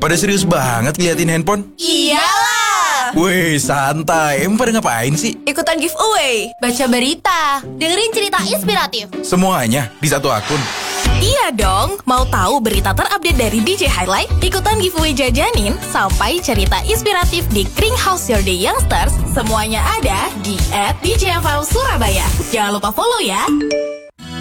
pada serius banget liatin handphone? Iyalah. Wih, santai. Emang pada ngapain sih? Ikutan giveaway, baca berita, dengerin cerita inspiratif. Semuanya di satu akun. Iya dong, mau tahu berita terupdate dari DJ Highlight? Ikutan giveaway jajanin sampai cerita inspiratif di Kring House Your Day Youngsters. Semuanya ada di @DJFM Surabaya. Jangan lupa follow ya.